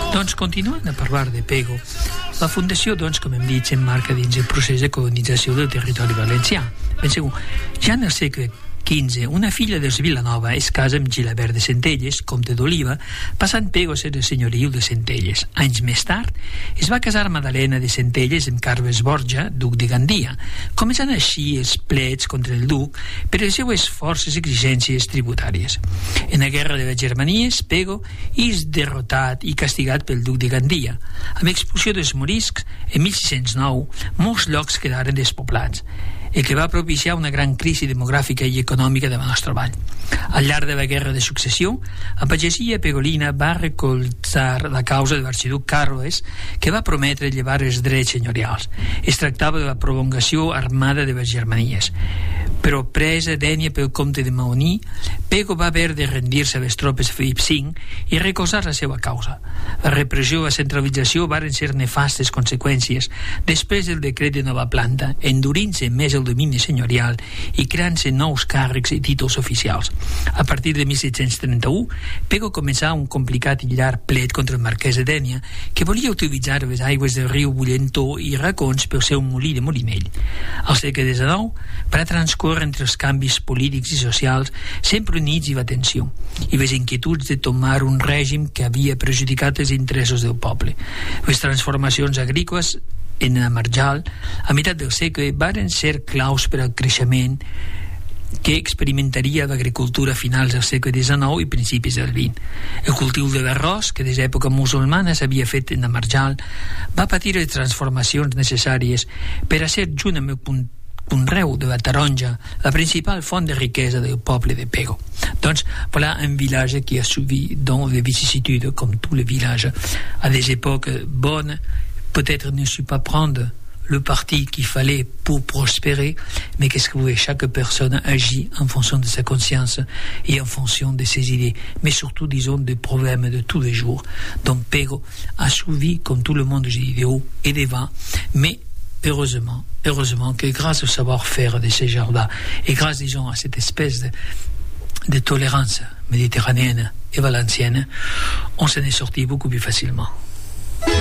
Doncs, continuant a parlar de Pego, la Fundació, doncs, com hem dit, s'emmarca dins el procés de colonització del territori valencià. Ben segur, ja en el segle XV, una filla dels Vilanova es casa amb Gilabert de Centelles, comte d'Oliva, passant Pego a ser el senyoriu de Centelles. Anys més tard, es va casar Madalena de Centelles amb Carles Borja, duc de Gandia, començant així els plets contra el duc per les seues forces exigències tributàries. En la guerra de les Germanies, Pego és derrotat i castigat pel duc de Gandia. Amb expulsió dels moriscs, en 1609, molts llocs quedaren despoblats, el que va propiciar una gran crisi demogràfica i econòmica de la nostra vall. Al llarg de la guerra de successió, la pagesia pegolina va recolzar la causa de l'arxiduc Carles, que va prometre llevar els drets senyorials. Es tractava de la prolongació armada de les Germanies. Però presa d'Ènia pel comte de Maoní, Pego va haver de rendir-se a les tropes Felip V i recolzar la seva causa. La repressió i la centralització varen ser nefastes conseqüències després del decret de Nova Planta, endurint-se més el domini senyorial i creant-se nous càrrecs i títols oficials. A partir de 1731, Pego començà un complicat i llarg plet contra el marquès de Dénia, que volia utilitzar les aigües del riu Bullentó i racons pel seu molí de Molinell. Al segle XIX, per a transcórrer entre els canvis polítics i socials sempre units i la tensió, i les inquietuds de tomar un règim que havia perjudicat els interessos del poble. Les transformacions agrícoles en la Marjal, a meitat del segle, varen ser claus per al creixement que experimentaria l'agricultura a finals del segle XIX i principis del XX. El cultiu de l'arròs, que des d'època musulmana s'havia fet en la Marjal, va patir les transformacions necessàries per a ser, junt amb el conreu de la taronja, la principal font de riquesa del poble de Pego. Donc, voilà un village qui a subi dans les vicissitudes, comme tous les villages, à des époques bonnes. Peut-être ne suis pas prendre le parti qu'il fallait pour prospérer, mais qu'est-ce que vous voulez, chaque personne agit en fonction de sa conscience et en fonction de ses idées, mais surtout, disons, des problèmes de tous les jours. Donc, Pego a suivi, comme tout le monde, des hauts et des bas, mais heureusement que grâce au savoir-faire de ces gens-là, et grâce, disons, à cette espèce de tolérance méditerranéenne et valencienne, on s'en est sorti beaucoup plus facilement.